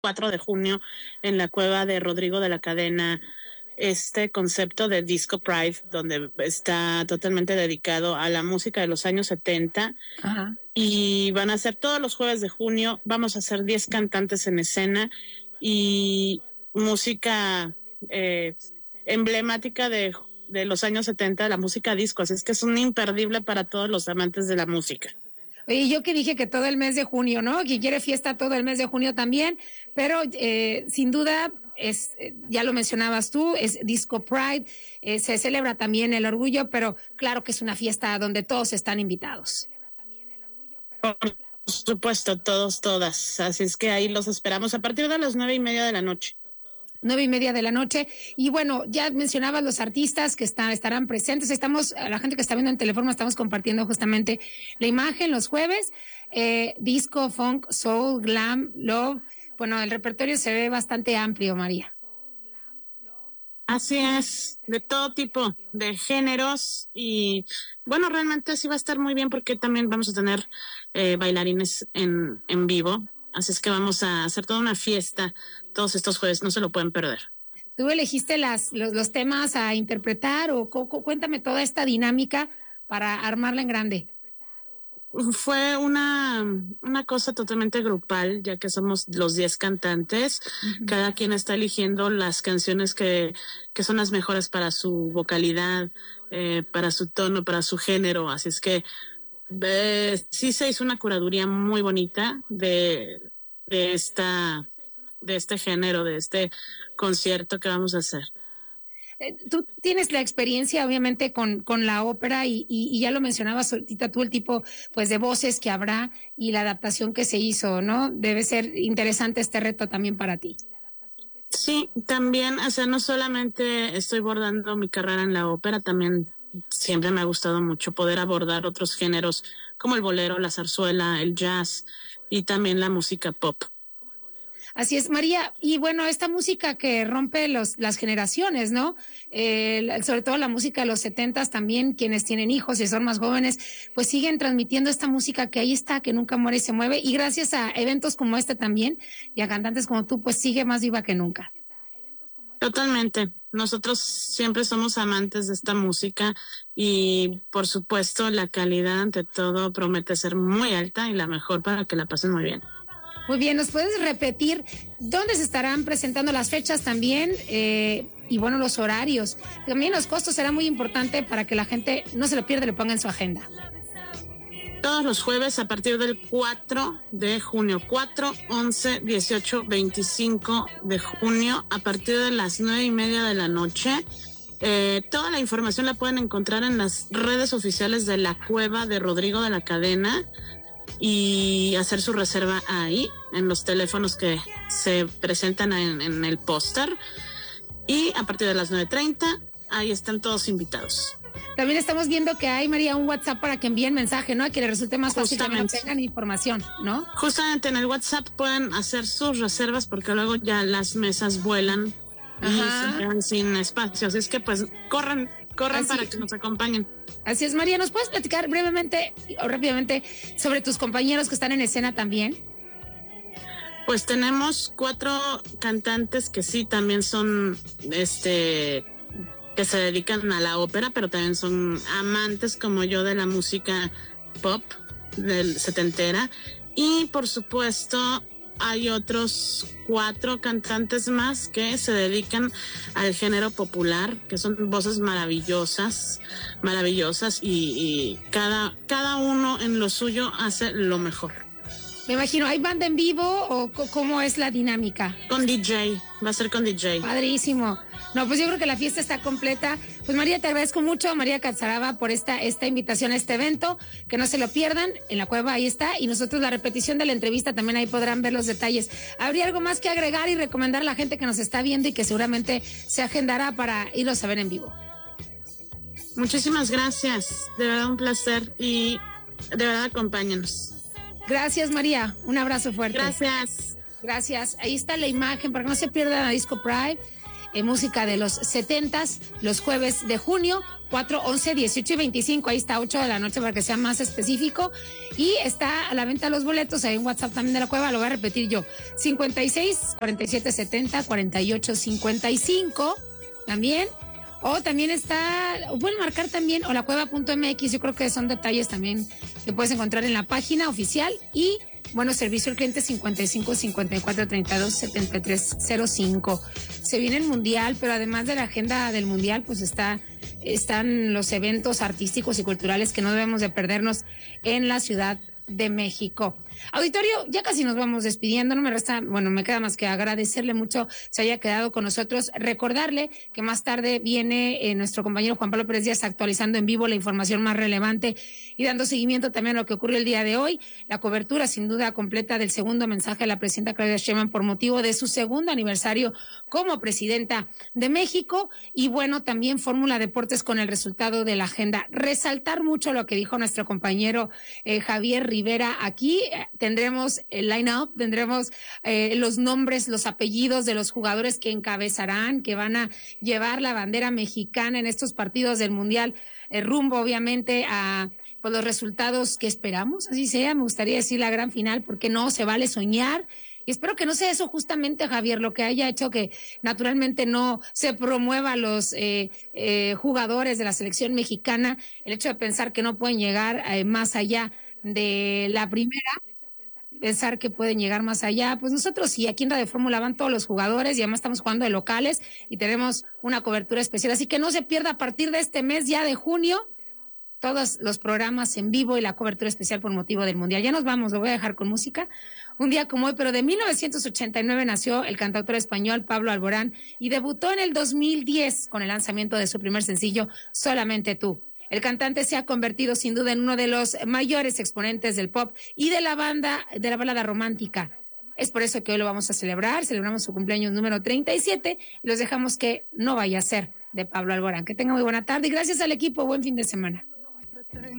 4 de junio en la cueva de Rodrigo de la Cadena este concepto de Disco Pride, donde está totalmente dedicado a la música de los años 70. Ajá. Y van a ser todos los jueves de junio. Vamos a hacer 10 cantantes en escena y música emblemática de los años 70, la música disco. Así es que es un imperdible para todos los amantes de la música. Oye, yo que dije que todo el mes de junio, ¿no? Quien quiere fiesta todo el mes de junio también, pero sin duda es, ya lo mencionabas tú, es Disco Pride, se celebra también el orgullo, pero claro que es una fiesta donde todos están invitados. Por supuesto, todos, todas. Así es que ahí los esperamos a partir de las 9:30 de la noche. 9:30 de la noche. Y bueno, ya mencionabas los artistas que estarán presentes. Estamos, a la gente que está viendo en Teleforma, estamos compartiendo justamente la imagen los jueves. Disco, funk, soul, glam, love. Bueno, el repertorio se ve bastante amplio, María. Así es, de todo tipo de géneros y bueno, realmente sí va a estar muy bien porque también vamos a tener bailarines en vivo. Así es que vamos a hacer toda una fiesta todos estos jueves, no se lo pueden perder. ¿Tú elegiste los temas a interpretar o cuéntame toda esta dinámica para armarla en grande? Fue una cosa totalmente grupal, ya que somos los 10 cantantes. Uh-huh. Cada quien está eligiendo las canciones que son las mejores para su vocalidad, para su tono, para su género. Así es que sí se hizo una curaduría muy bonita de este género, de este concierto que vamos a hacer. Tú tienes la experiencia, obviamente, con la ópera y ya lo mencionabas ahorita tú, el tipo, pues, de voces que habrá y la adaptación que se hizo, ¿no? Debe ser interesante este reto también para ti. Sí, también, o sea, no solamente estoy abordando mi carrera en la ópera, también siempre me ha gustado mucho poder abordar otros géneros como el bolero, la zarzuela, el jazz y también la música pop. Así es, María. Y bueno, esta música que rompe las generaciones, ¿no? Sobre todo la música de los 70s también, quienes tienen hijos y son más jóvenes, pues siguen transmitiendo esta música que ahí está, que nunca muere y se mueve. Y gracias a eventos como este también y a cantantes como tú, pues sigue más viva que nunca. Totalmente. Nosotros siempre somos amantes de esta música y, por supuesto, la calidad ante todo promete ser muy alta y la mejor para que la pasen muy bien. Muy bien, ¿nos puedes repetir dónde se estarán presentando las fechas también? Y bueno, los horarios. También los costos serán muy importantes para que la gente no se lo pierda y lo ponga en su agenda. Todos los jueves a partir del 4 de junio, 4, 11, 18, 25 de junio, a partir de las 9:30 de la noche. Toda la información la pueden encontrar en las redes oficiales de la Cueva de Rodrigo de la Cadena y hacer su reserva ahí, en los teléfonos que se presentan en el póster. Y a partir de las 9:30, ahí están todos invitados. También estamos viendo que hay, María, un WhatsApp para que envíen mensaje, ¿no? A que les resulte más fácil que no tengan información, ¿no? Justamente en el WhatsApp pueden hacer sus reservas porque luego ya las mesas vuelan. Ajá. Y se quedan sin espacio. Así es que pues corran para que nos acompañen. Así es, María, ¿nos puedes platicar brevemente o rápidamente sobre tus compañeros que están en escena también? Pues tenemos 4 cantantes que sí también son que se dedican a la ópera, pero también son amantes como yo de la música pop del setentera. Y por supuesto hay otros 4 cantantes más que se dedican al género popular, que son voces maravillosas y cada uno en lo suyo hace lo mejor. Me imagino, ¿hay banda en vivo o cómo es la dinámica? Con DJ, va a ser con DJ. Padrísimo. No, pues yo creo que la fiesta está completa. Pues María, te agradezco mucho, María Catzaraba, por esta invitación a este evento. Que no se lo pierdan, en la cueva ahí está. Y nosotros la repetición de la entrevista también ahí podrán ver los detalles. ¿Habría algo más que agregar y recomendar a la gente que nos está viendo y que seguramente se agendará para irlos a ver en vivo? Muchísimas gracias, de verdad un placer y de verdad acompáñanos. Gracias, María, un abrazo fuerte. Gracias. Ahí está la imagen para que no se pierdan a Disco Pride. música de los 70s, los jueves de junio, 4, 11, 18 y 25. Ahí está, 8 de la noche para que sea más específico. Y está a la venta los boletos. Hay un WhatsApp también de la cueva, lo voy a repetir yo. 56 47 70 48 55 también. O también está, pueden marcar también, o la cueva.mx, yo creo que son detalles también que puedes encontrar en la página oficial. Y bueno, servicio al cliente 55 54 32 73 05. Se viene el mundial, pero además de la agenda del mundial, pues están los eventos artísticos y culturales que no debemos de perdernos en la Ciudad de México. Auditorio, ya casi nos vamos despidiendo, no me resta, bueno, me queda más que agradecerle mucho se haya quedado con nosotros, recordarle que más tarde viene nuestro compañero Juan Pablo Pérez Díaz actualizando en vivo la información más relevante y dando seguimiento también a lo que ocurrió el día de hoy, la cobertura sin duda completa del segundo mensaje de la presidenta Claudia Sheinbaum por motivo de su segundo aniversario como presidenta de México y bueno, también Fórmula Deportes con el resultado de la agenda. Resaltar mucho lo que dijo nuestro compañero Javier Rivera aquí. Tendremos el line-up, tendremos los nombres, los apellidos de los jugadores que encabezarán, que van a llevar la bandera mexicana en estos partidos del Mundial, rumbo obviamente a pues, los resultados que esperamos, así sea. Me gustaría decir la gran final, porque no se vale soñar. Y espero que no sea eso justamente, Javier, lo que haya hecho que naturalmente no se promueva a los jugadores de la selección mexicana, el hecho de pensar que no pueden llegar más allá de la primera, pensar que pueden llegar más allá. Pues nosotros sí, aquí en Radio Fórmula van todos los jugadores y además estamos jugando de locales y tenemos una cobertura especial. Así que no se pierda a partir de este mes ya de junio todos los programas en vivo y la cobertura especial por motivo del Mundial. Ya nos vamos, lo voy a dejar con música. Un día como hoy, pero de 1989 nació el cantautor español Pablo Alborán y debutó en el 2010 con el lanzamiento de su primer sencillo, Solamente tú. El cantante se ha convertido sin duda en uno de los mayores exponentes del pop y de la balada romántica. Es por eso que hoy lo vamos a celebrar, celebramos su cumpleaños número 37 y los dejamos que no vaya a ser de Pablo Alborán. Que tenga muy buena tarde y gracias al equipo, buen fin de semana.